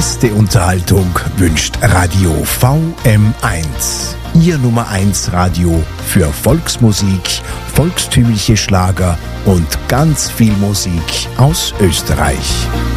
Beste Unterhaltung wünscht Radio VM1. Ihr Nummer 1 Radio für Volksmusik, volkstümliche Schlager und ganz viel Musik aus Österreich.